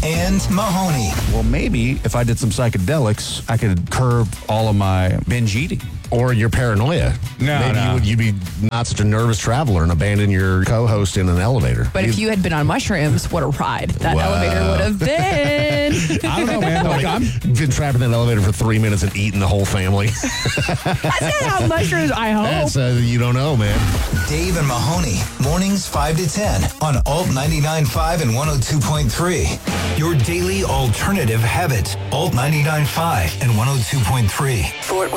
and Mahoney. Well, maybe if I did some psychedelics, I could curb all of my binge eating. Or your paranoia. No, Maybe no. you'd be not such a nervous traveler and abandon your co-host in an elevator. But if you had been on mushrooms, what a ride that elevator would have been. I don't know, man. Like, I'm been trapped in that elevator for 3 minutes and eaten the whole family. That's not how mushrooms, I hope. That's, you don't know, man. Dave and Mahoney, mornings 5 to 10 on Alt 99.5 and 102.3. Your daily alternative habit, Alt 99.5 and 102.3.